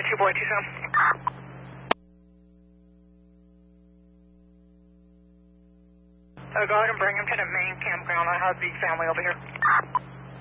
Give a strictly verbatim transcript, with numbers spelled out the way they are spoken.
two boy two seven. Uh, go ahead and bring him to the main campground. I have the family over here.